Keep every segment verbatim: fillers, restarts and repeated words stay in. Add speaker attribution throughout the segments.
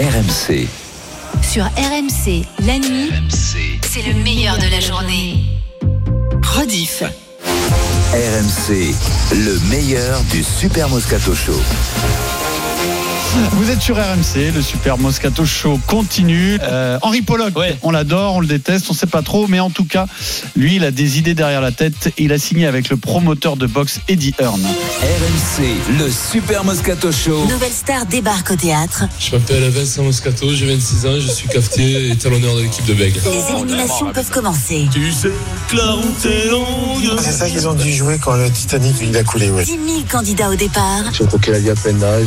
Speaker 1: R M C.
Speaker 2: Sur R M C, la nuit,
Speaker 1: R M C.
Speaker 2: c'est le meilleur de la journée. Rediff.
Speaker 1: R M C, le meilleur du Super Moscato Show.
Speaker 3: Vous êtes sur R M C, le Super Moscato Show continue. Euh, Henri Pollock, ouais. On l'adore, on le déteste, on ne sait pas trop, mais en tout cas, lui, il a des idées derrière la tête. Il a signé avec le promoteur de boxe Eddie Hearn.
Speaker 1: R M C, le Super Moscato Show.
Speaker 2: Nouvelle star débarque au théâtre.
Speaker 4: Je m'appelle Vincent Moscato, j'ai vingt-six ans, je suis cafetier et talonneur de l'équipe de Bègue.
Speaker 2: Les éliminations peuvent commencer.
Speaker 4: Tu sais que la route est longue.
Speaker 5: C'est ça qu'ils ont dû jouer quand le Titanic il a coulé, ouais.
Speaker 2: dix mille candidats au départ.
Speaker 5: J'ai croqué la vie à pleine d'âge.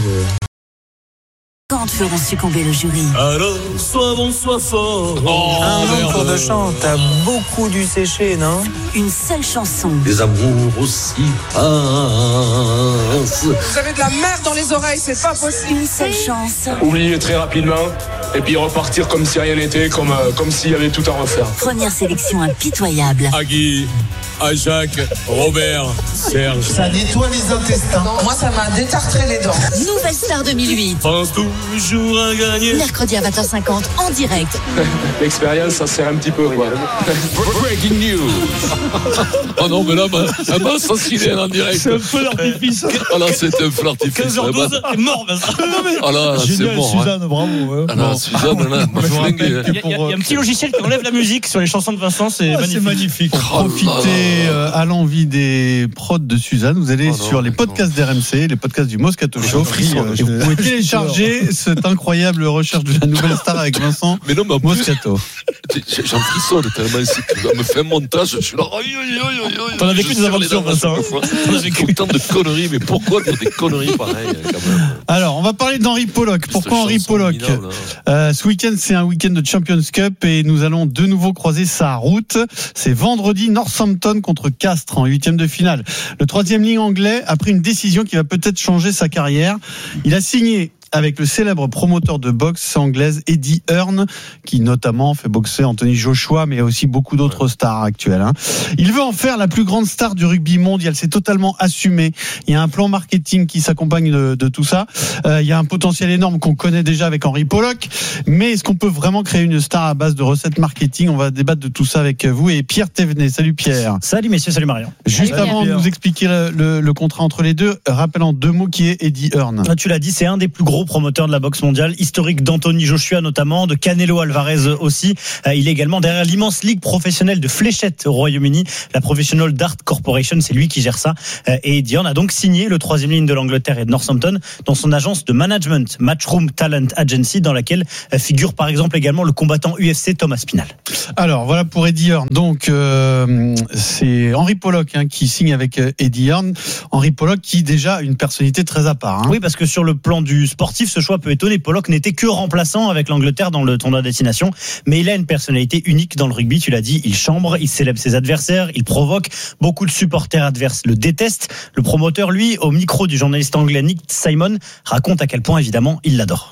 Speaker 2: Quand feront succomber le jury?
Speaker 4: Alors, sois bon, sois fort.
Speaker 5: Oh, un cours de chant, t'as beaucoup dû sécher, non?
Speaker 2: Une seule chanson.
Speaker 4: Des amours aussi passent.
Speaker 6: Vous avez de la merde dans les oreilles, c'est pas possible.
Speaker 2: Une seule chance.
Speaker 7: Oublier très rapidement et puis repartir comme si rien n'était, comme, euh, comme s'il y avait tout à refaire.
Speaker 2: Première sélection impitoyable.
Speaker 4: À Guy, à Jacques, Robert, Serge.
Speaker 5: Ça nettoie les intestins.
Speaker 6: Non, moi ça m'a détartré les dents.
Speaker 2: Nouvelle star deux mille huit.
Speaker 4: Pense toujours à gagner.
Speaker 2: Mercredi à vingt heures cinquante en direct.
Speaker 7: L'expérience, ça sert un petit peu, quoi.
Speaker 1: Breaking news.
Speaker 4: Oh non, mais là, elle m'a assassiné en direct.
Speaker 3: C'est un feu d'artifice.
Speaker 4: Ah là, c'est un feu d'artifice.
Speaker 3: quinze heures douze, t'es mort, Vincent.
Speaker 4: Ah là, c'est
Speaker 3: Génial,
Speaker 4: bon.
Speaker 3: Suzanne, hein. Bravo. Hein.
Speaker 4: Ah là, Suzanne, là, m'a flingué.
Speaker 3: Il y, a, il y a un petit logiciel qui enlève la musique sur les chansons de Vincent, c'est ah, magnifique. C'est magnifique. Pour profiter euh, à l'envie des prods de Suzanne, vous allez oh non, sur les podcasts d'R M C, les podcasts du Moscato Show. Euh, et vous pouvez télécharger cette incroyable recherche de la nouvelle star avec Vincent mais non, mais Moscato.
Speaker 4: J'en frissonne tellement ici que me fait un montage, je suis là.
Speaker 3: T'en as vécu des aventures, Vincent.
Speaker 4: T'en as vécu tant de conneries, mais pourquoi dire des conneries pareilles quand même?
Speaker 3: Alors, on va parler d'Henri Pollock. Pourquoi Henri Pollock? euh, Ce week-end, c'est un week-end de Champions Cup et nous allons de nouveau croiser sa route. C'est vendredi, Northampton contre Castres en huitième de finale. Le troisième ligne anglais a pris une décision qui va peut-être changer sa carrière. Il a signé avec le célèbre promoteur de boxe anglaise Eddie Hearn, qui notamment fait boxer Anthony Joshua, mais aussi beaucoup d'autres stars actuelles. Hein. Il veut en faire la plus grande star du rugby mondial. C'est totalement assumé. Il y a un plan marketing qui s'accompagne de, de tout ça. Euh, il y a un potentiel énorme qu'on connaît déjà avec Henri Pollock. Mais est-ce qu'on peut vraiment créer une star à base de recettes marketing? On va débattre de tout ça avec vous et Pierre Thévenet. Salut Pierre.
Speaker 8: Salut messieurs, salut Marion.
Speaker 3: Juste
Speaker 8: salut
Speaker 3: avant
Speaker 8: Pierre.
Speaker 3: de nous expliquer le, le, le contrat entre les deux, rappelons deux mots qui est Eddie Hearn.
Speaker 8: Ah, tu l'as dit, c'est un des plus gros promoteur de la boxe mondiale, historique d'Anthony Joshua notamment, de Canelo Alvarez aussi. Il est également derrière l'immense ligue professionnelle de fléchettes au Royaume-Uni, la Professional Dart Corporation, c'est lui qui gère ça. Et Eddie Hearn a donc signé le troisième ligne de l'Angleterre et de Northampton dans son agence de management, Matchroom Talent Agency, dans laquelle figure par exemple également le combattant U F C Thomas Spinal.
Speaker 3: Alors voilà pour Eddie Hearn. Donc euh, c'est Henri Pollock hein, qui signe avec Eddie Hearn. Henri Pollock qui déjà a une personnalité très à part. Hein.
Speaker 8: Oui, parce que sur le plan du sportif, ce choix peut étonner. Pollock n'était que remplaçant avec l'Angleterre dans le tournoi destination, mais il a une personnalité unique dans le rugby. Tu l'as dit, il chambre, il célèbre ses adversaires, il provoque. Beaucoup de supporters adverses le détestent. Le promoteur, lui, au micro du journaliste anglais Nick Simon, raconte à quel point évidemment il l'adore.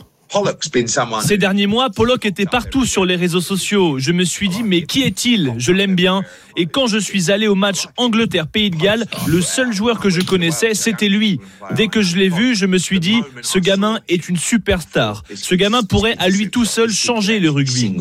Speaker 9: Ces derniers mois, Pollock était partout sur les réseaux sociaux. Je me suis dit, mais qui est-il? Je l'aime bien. Et quand je suis allé au match Angleterre-Pays de Galles, le seul joueur que je connaissais, c'était lui. Dès que je l'ai vu, je me suis dit, ce gamin est une superstar. Ce gamin pourrait à lui tout seul changer le rugby.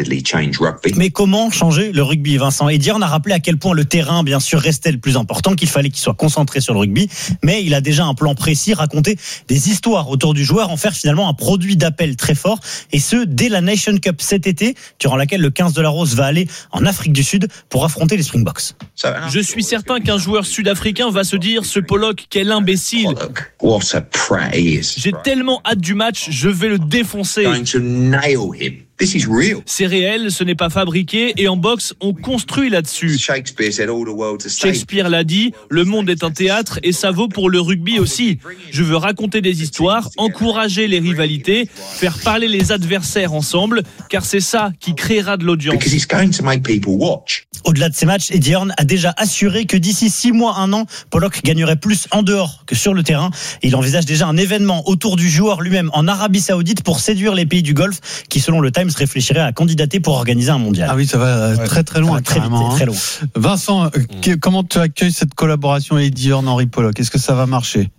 Speaker 8: Mais comment changer le rugby, Vincent? Eddie Hearn a rappelé à quel point le terrain, bien sûr, restait le plus important, qu'il fallait qu'il soit concentré sur le rugby. Mais il a déjà un plan précis, raconter des histoires autour du joueur, en faire finalement un produit d'appel très fort, et ce dès la Nation Cup cet été, durant laquelle le quinze de la Rose va aller en Afrique du Sud pour affronter les Springboks.
Speaker 9: Je suis certain qu'un joueur sud-africain va se dire, ce Pollock, quel imbécile. J'ai tellement hâte du match, je vais le défoncer. C'est réel, ce n'est pas fabriqué, et en boxe, on construit là-dessus. Shakespeare l'a dit, le monde est un théâtre et ça vaut pour le rugby aussi. Je veux raconter des histoires, encourager les rivalités, faire parler les adversaires ensemble, car c'est ça qui créera de l'audience.
Speaker 8: Au-delà de ces matchs, Eddie Hearn a déjà assuré que d'ici six mois, un an, Pollock gagnerait plus en dehors que sur le terrain. Et il envisage déjà un événement autour du joueur lui-même en Arabie Saoudite pour séduire les pays du Golfe qui, selon le Times, réfléchirait à candidater pour organiser un mondial.
Speaker 3: Ah oui, ça va ouais. très très loin,
Speaker 8: très vite, hein. Très loin.
Speaker 3: Vincent, mmh. comment tu accueilles cette collaboration Eddie Hearn-Henri Pollock? Est-ce que ça va marcher?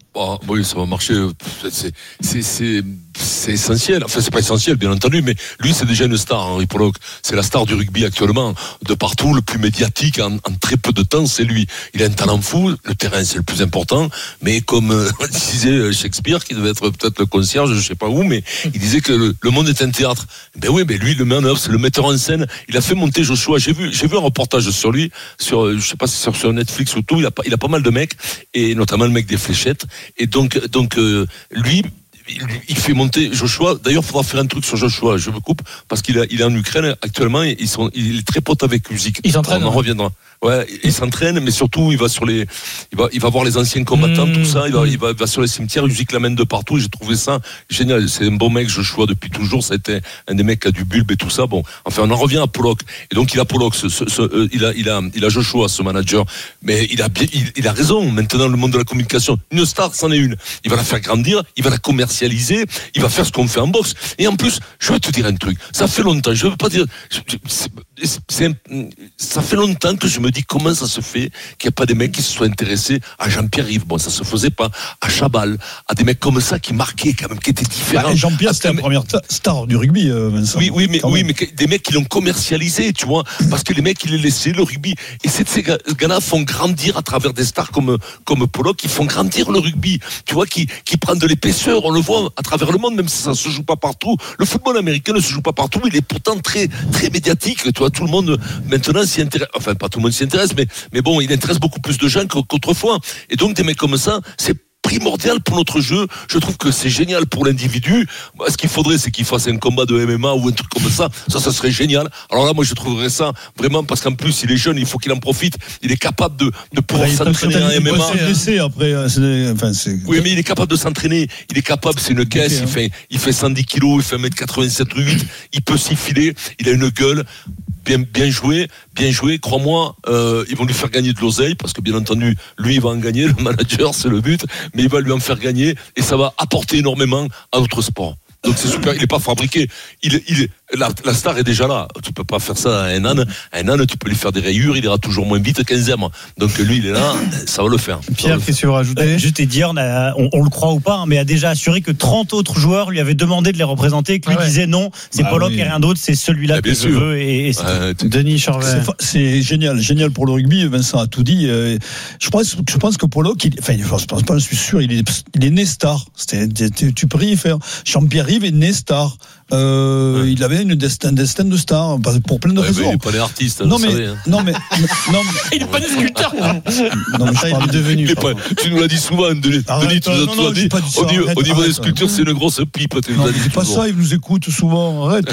Speaker 10: Ah, oui, ça va marcher. C'est, c'est, c'est, c'est essentiel. Enfin, c'est pas essentiel, bien entendu, mais lui, c'est déjà une star, Henri Pollock. C'est la star du rugby actuellement. De partout, le plus médiatique, en, en très peu de temps, c'est lui. Il a un talent fou. Le terrain, c'est le plus important. Mais comme euh, disait Shakespeare, qui devait être peut-être le concierge, je sais pas où, mais il disait que le, le monde est un théâtre. Ben oui, mais lui, le met en œuvre, c'est le metteur en scène. Il a fait monter Joshua. J'ai vu, j'ai vu un reportage sur lui, sur, je sais pas si c'est sur Netflix ou tout. Il a, il a pas mal de mecs, et notamment le mec des fléchettes. Et donc, donc euh, lui, il, il fait monter Joshua. D'ailleurs, il faudra faire un truc sur Joshua. Je me coupe parce qu'il a, il est en Ukraine actuellement. Et ils sont, il est très pote avec Usyk.
Speaker 11: Il s'entraîne.
Speaker 10: On en reviendra. Ouais, il s'entraîne, mais surtout il va sur les, il va, il va voir les anciens combattants, mmh. tout ça. Il va, il va, il va sur les cimetières. Usyk l'amène de partout. Et j'ai trouvé ça génial. C'est un bon mec, Joshua, depuis toujours. Ça a été un des mecs qui a du bulbe et tout ça. Bon, enfin, on en revient à Pollock. Et donc il a Pollock, ce, ce, ce, euh, il a, il a, il a Joshua, ce manager. Mais il a bien, il, il a raison. Maintenant, le monde de la communication, une star, c'en est une. Il va la faire grandir, il va la commercialiser, il va faire ce qu'on fait en boxe. Et en plus, je vais te dire un truc. Ça fait longtemps. Je veux pas dire. C'est, c'est, ça fait longtemps que je me dis comment ça se fait qu'il n'y a pas des mecs qui se soient intéressés à Jean-Pierre Rive. Bon, ça se faisait pas. À Chabal, à des mecs comme ça qui marquaient quand même, qui étaient différents.
Speaker 12: Bah, Jean-Pierre, c'était la première star du rugby, Vincent.
Speaker 10: Oui, oui, mais, oui, mais des mecs qui l'ont commercialisé, tu vois, parce que les mecs, ils les laissaient, le rugby. Et c'est, ces gars-là font grandir à travers des stars comme, comme Pollock, qui font grandir le rugby. Tu vois, qui, qui prennent de l'épaisseur. On le voit à travers le monde, même si ça se joue pas partout. Le football américain ne se joue pas partout. Il est pourtant très, très médiatique. Tu vois, tout le monde, maintenant, s'y intéresse. Enfin, pas tout le monde s'y intéresse, mais, mais bon, il intéresse beaucoup plus de gens qu'autrefois. Et donc, des mecs comme ça, c'est primordial pour notre jeu. Je trouve que c'est génial pour l'individu. Ce qu'il faudrait, c'est qu'il fasse un combat de M M A ou un truc comme ça. Ça, ça serait génial. Alors là, moi, je trouverais ça vraiment, parce qu'en plus, il est jeune, il faut qu'il en profite. Il est capable de, de pouvoir ouais, s'entraîner en M M A.
Speaker 12: Blessé après, c'est, enfin, c'est...
Speaker 10: Oui, mais il est capable de s'entraîner. Il est capable, c'est une caisse. Okay, il, fait, il fait cent dix kilos, il fait un mètre quatre-vingt-sept ou huit. Il peut s'y filer. Il a une gueule. Bien, bien joué, bien joué. Crois-moi, euh, ils vont lui faire gagner de l'oseille parce que bien entendu, lui, il va en gagner. Le manager, c'est le but, mais il va lui en faire gagner et ça va apporter énormément à notre sport. Donc c'est super. Il n'est pas fabriqué. Il, il, la, la star est déjà là. Tu peux pas faire ça à un âne. À un âne, tu peux lui faire des rayures. Il ira toujours moins vite qu'un zèbre. Donc lui, il est là. Ça va le faire.
Speaker 3: Pierre, qu'est-ce que tu veux rajouter ?
Speaker 8: Je t'ai dit, on, a, on, on le croit ou pas, mais a déjà assuré que trente autres joueurs lui avaient demandé de les représenter. Et que lui ah ouais. disait non, c'est bah Pollock oui. et rien d'autre. C'est celui-là ah, que je veux. Et, et c'est
Speaker 3: euh, Denis Charvet.
Speaker 12: C'est, c'est génial, génial pour le rugby. Vincent a tout dit. Je pense, je pense que Pollock, il, enfin, je pense pas, je suis sûr, il est, il est né star. C'était, tu, tu peux rien faire. Jean-Pierre Rive est né star. Euh, ouais. Il avait une destin, un destin de star pour plein de ouais, raisons.
Speaker 10: Il n'est pas des artistes.
Speaker 12: Non mais,
Speaker 10: savez, hein.
Speaker 12: non mais, non mais,
Speaker 9: il n'est pas des sculpteurs.
Speaker 12: Non mais je parle devenu.
Speaker 10: Il est pas, tu nous l'as dit souvent, Denis. Denis, tu nous as toujours dit. Au niveau, au niveau des sculptures, c'est une grosse pipe. Tu
Speaker 12: non, c'est pas ça. Il nous écoute souvent. Arrête.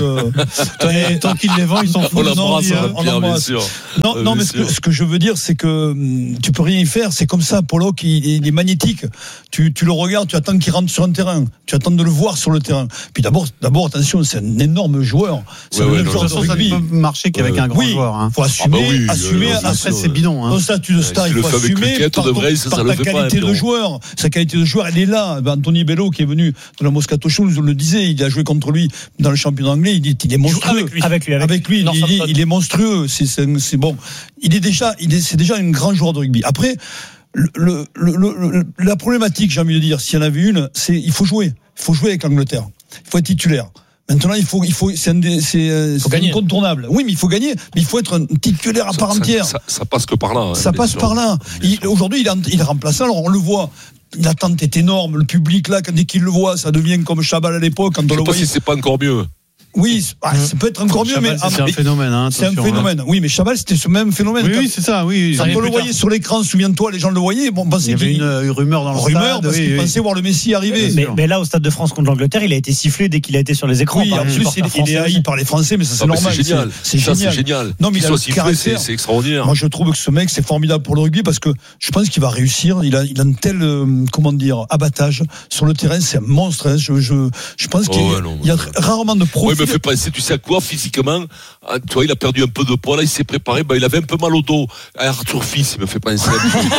Speaker 3: Tant qu'il les vend, ils s'en foutent.
Speaker 10: On l'embrasse, Pierre, bien sûr.
Speaker 12: Non, non, mais ce que je veux dire, c'est que tu peux rien y faire. C'est comme ça. Pollock, il est magnétique. Tu, tu le regardes, tu attends qu'il rentre sur un terrain. Tu attends de le voir sur le terrain. Puis d'abord, d'abord, attention. C'est un énorme joueur. C'est
Speaker 3: ouais,
Speaker 12: un
Speaker 3: ouais, joueur de rugby. Ça ne peut marcher qu'avec euh, un grand
Speaker 12: oui,
Speaker 3: joueur. Il hein.
Speaker 12: faut assumer. Ah bah oui, assumer
Speaker 3: euh, après, c'est bidon. Hein.
Speaker 12: Ton statut de star,
Speaker 10: si
Speaker 12: il faut assumer. Par, ton,
Speaker 10: vrai, ça,
Speaker 12: par
Speaker 10: ça
Speaker 12: ta
Speaker 10: le
Speaker 12: qualité
Speaker 10: pas,
Speaker 12: de joueur. Sa qualité de joueur, elle est là. Anthony Bello, qui est venu de la Moscato Show, nous le disait. Il a joué contre lui dans le championnat anglais. Il est, il est monstrueux.
Speaker 8: Avec lui. Avec lui.
Speaker 12: Avec, avec lui. Il, il, il est monstrueux. C'est, c'est, c'est bon. Il est déjà, il est, c'est déjà un grand joueur de rugby. Après, le, le, le, le, la problématique, j'ai envie de dire, s'il y en avait une, c'est, il faut jouer. Il faut jouer avec l'Angleterre. Il faut être titulaire. Maintenant, il faut, il faut, c'est, un des, c'est, c'est incontournable. Oui, mais il faut gagner. Mais il faut être un titulaire à part
Speaker 10: ça,
Speaker 12: entière.
Speaker 10: Ça, ça, ça passe que par là. Hein,
Speaker 12: ça passe
Speaker 10: sûr.
Speaker 12: par là. Il, aujourd'hui, il est, il est remplaçant. Alors, on le voit. L'attente est énorme. Le public, là, dès qu'il le voit, ça devient comme Chabal à l'époque. Quand on
Speaker 10: Je
Speaker 12: le
Speaker 10: sais pas
Speaker 12: voyait.
Speaker 10: si c'est pas encore mieux.
Speaker 12: Oui, ah, ça peut être encore mieux,
Speaker 3: Chabal,
Speaker 12: mais
Speaker 3: c'est, c'est un phénomène. Hein,
Speaker 12: c'est un phénomène. Hein. Oui, mais Chabal, c'était ce même phénomène.
Speaker 3: Oui, oui c'est ça. Oui.
Speaker 12: Quand on le voyait sur l'écran, souviens-toi, les gens le voyaient. Bon, on pensait
Speaker 3: il y avait
Speaker 12: qu'il...
Speaker 3: une rumeur dans le
Speaker 12: rumeur
Speaker 3: stade.
Speaker 12: Parce
Speaker 3: oui,
Speaker 12: qu'ils
Speaker 3: oui.
Speaker 12: pensaient voir le Messi arriver.
Speaker 8: Mais, mais là, au Stade de France contre l'Angleterre, il a été sifflé dès qu'il a été sur les écrans.
Speaker 12: Oui, en plus, il, il est haï par les Français, mais ça, c'est
Speaker 10: ah,
Speaker 12: normal.
Speaker 10: C'est génial.
Speaker 12: C'est, c'est
Speaker 10: ça,
Speaker 12: génial.
Speaker 10: C'est génial.
Speaker 12: Non, mais il, il a le
Speaker 10: sifflé, c'est, c'est extraordinaire.
Speaker 12: Moi, je trouve que ce mec, c'est formidable pour le rugby parce que je pense qu'il va réussir. Il a, il a un tel, euh, comment dire, abattage sur le terrain. C'est un monstre. Hein. Je, je, je pense qu'il oh, ouais, non, y a ouais. rarement de profils.
Speaker 10: Oui, me fait penser, tu sais à quoi, physiquement, tu vois, il a perdu un peu de poids, là, il s'est préparé, bah, il avait un peu mal au dos. Arthur Fils, il me fait penser un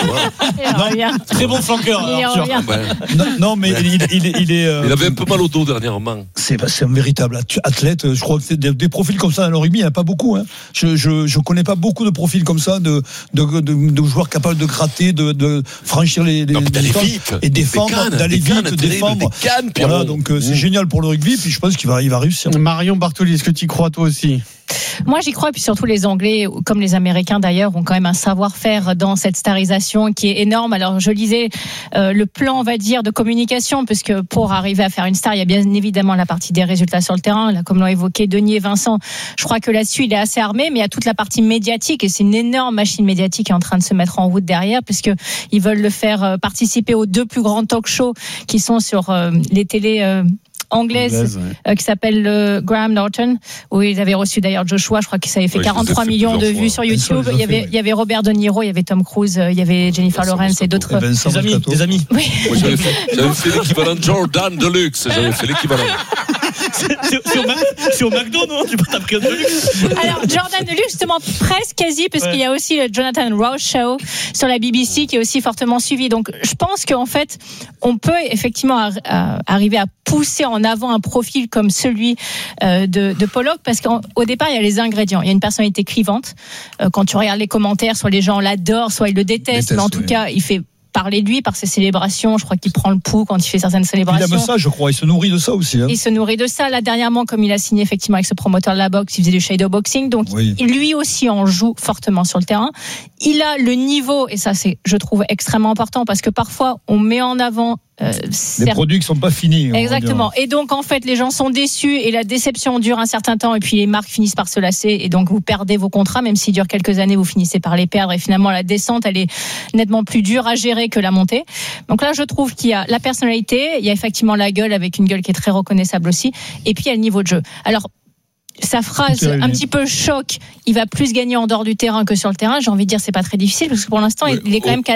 Speaker 10: peu,
Speaker 8: non, très bon flanqueur, Arthur.
Speaker 10: Ouais.
Speaker 12: Non, non, mais il, il, il, il est. Euh,
Speaker 10: il avait un peu mal au dos dernièrement.
Speaker 12: C'est, c'est un véritable athlète. Je crois que c'est des, des profils comme ça dans le rugby, il n'y en a pas beaucoup. Hein. Je, je, je connais pas beaucoup de profils comme ça, de, de, de, de joueurs capables de gratter, de, de franchir les, les,
Speaker 10: non,
Speaker 12: les
Speaker 10: d'aller vite,
Speaker 12: et défendre,
Speaker 10: cannes,
Speaker 12: d'aller vite,
Speaker 10: cannes,
Speaker 12: défendre.
Speaker 10: Des cannes,
Speaker 12: voilà, donc euh, c'est mmh. génial pour le rugby. Puis je pense qu'il va, il va réussir.
Speaker 3: Marion Bartoli, est-ce que tu y crois toi aussi?
Speaker 11: Moi, j'y crois, et puis surtout les Anglais, comme les Américains d'ailleurs, ont quand même un savoir-faire dans cette starisation qui est énorme. Alors, je lisais euh, le plan, on va dire, de communication, puisque pour arriver à faire une star, il y a bien évidemment la partie des résultats sur le terrain, là, comme l'ont évoqué Denis et Vincent. Je crois que là-dessus, il est assez armé, mais il y a toute la partie médiatique, et c'est une énorme machine médiatique qui est en train de se mettre en route derrière, puisque ils veulent le faire participer aux deux plus grands talk-shows qui sont sur euh, les télés. Euh, anglaise, anglaise ouais. euh, qui s'appelle euh, Graham Norton, où ils avaient reçu d'ailleurs Joshua, je crois que ça avait fait ouais, quarante-trois millions de vues sur YouTube. Il y avait, il y avait Robert De Niro, il y avait Tom Cruise, il y avait Jennifer Lawrence et d'autres.
Speaker 12: Et des
Speaker 8: amis, des amis.
Speaker 11: Oui.
Speaker 10: Moi, j'avais fait, j'avais fait l'équivalent de Jordan Deluxe. J'avais fait l'équivalent.
Speaker 8: C'est, c'est, c'est, au, c'est au McDo, non? Tu t'as pris un Deluxe.
Speaker 11: Alors, Jordan Deluxe, justement, presque quasi, parce ouais. qu'il y a aussi le Jonathan Rouse Show sur la B B C qui est aussi fortement suivi. Donc, je pense qu'en fait, on peut effectivement ar- à, arriver à pousser en avant un profil comme celui euh, de, de Pollock, parce qu'au départ, il y a les ingrédients. Il y a une personnalité clivante. Euh, quand tu regardes les commentaires, soit les gens l'adorent, soit ils le détestent, Déteste, mais en tout oui. cas, il fait parler de lui par ses célébrations. Je crois qu'il prend le pouls quand il fait certaines célébrations.
Speaker 12: Il aime ça, je crois. Il se nourrit de ça aussi. Hein.
Speaker 11: Il se nourrit de ça. Là, dernièrement, comme il a signé effectivement avec ce promoteur de la boxe, il faisait du shadowboxing. Donc, oui. lui aussi en joue fortement sur le terrain. Il a le niveau, et ça, c'est, je trouve, extrêmement important, parce que parfois, on met en avant Euh,
Speaker 12: les certes... produits qui sont pas finis.
Speaker 11: Exactement. Et donc en fait, les gens sont déçus et la déception dure un certain temps, et puis les marques finissent par se lasser, et donc vous perdez vos contrats, même s'ils durent quelques années, vous finissez par les perdre, et finalement la descente, elle est nettement plus dure à gérer que la montée. Donc là, je trouve qu'il y a la personnalité, il y a effectivement la gueule, avec une gueule qui est très reconnaissable aussi, et puis il y a le niveau de jeu. Alors, sa phrase un petit peu choc, il va plus gagner en dehors du terrain que sur le terrain, j'ai envie de dire, c'est pas très difficile, parce que pour l'instant, oui, il est quand même qu'à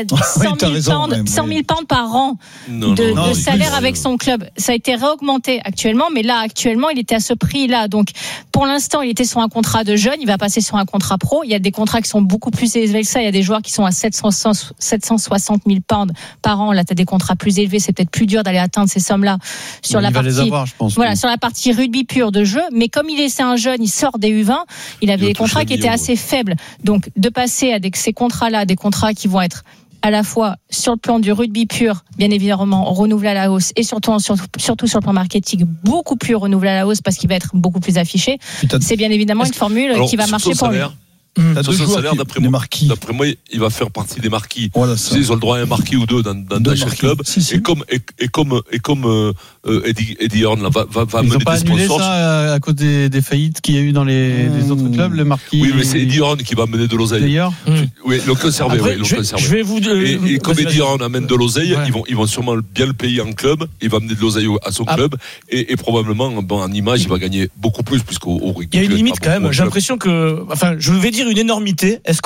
Speaker 11: cent mille pounds par an
Speaker 10: non,
Speaker 11: de,
Speaker 10: non, non,
Speaker 11: de salaire
Speaker 10: plus,
Speaker 11: avec son club. Ça a été réaugmenté actuellement, mais là, actuellement, il était à ce prix-là. Donc, pour l'instant, il était sur un contrat de jeune, il va passer sur un contrat pro. Il y a des contrats qui sont beaucoup plus élevés que ça. Il y a des joueurs qui sont à sept cent soixante mille pounds par an. Là, tu as des contrats plus élevés. C'est peut-être plus dur d'aller atteindre ces sommes-là sur
Speaker 3: mais
Speaker 11: la
Speaker 3: il
Speaker 11: partie,
Speaker 3: va les avoir, je pense,
Speaker 11: voilà,
Speaker 3: oui.
Speaker 11: sur la partie rugby pur de jeu. Mais comme il est, c'est un jeune, il sort des U vingt, il avait il des contrats qui étaient assez faibles. Donc, de passer à des, ces contrats-là, des contrats qui vont être à la fois sur le plan du rugby pur, bien évidemment renouvelé à la hausse, et surtout, surtout, surtout sur le plan marketing, beaucoup plus renouvelé à la hausse, parce qu'il va être beaucoup plus affiché. C'est bien évidemment une formule Alors, qui va marcher pour lui.
Speaker 10: Mmh. Sur son salaire, d'après moi, d'après moi, il va faire partie des marquis. Voilà, tu sais, ils ont le droit à un marquis ou deux dans, dans, dans chaque club. Si, si. Et comme, et, et comme, et comme euh, Eddie, Eddie Horn là, va, va, va amener des sponsors. Ils n'ont pas annulé ça
Speaker 3: à cause des, des faillites qu'il y a eu dans les, mmh. les autres clubs, le marquis.
Speaker 10: Oui, mais c'est Eddie Horn qui va amener de l'oseille.
Speaker 3: D'ailleurs.
Speaker 10: Mmh. Oui, le conserver.
Speaker 8: Après,
Speaker 10: oui, le
Speaker 8: je,
Speaker 10: conserver.
Speaker 8: Je vais vous. Euh,
Speaker 10: et, et comme Eddie Horn amène de l'oseille, ouais. ils vont, ils vont sûrement bien le payer en club. Il va amener de l'oseille à son ah. club, et, et probablement, bon, en image, il va gagner beaucoup plus, puisqu'au rugby.
Speaker 8: Il y a une limite quand même. J'ai l'impression que, enfin, je vais dire une énormité. Est-ce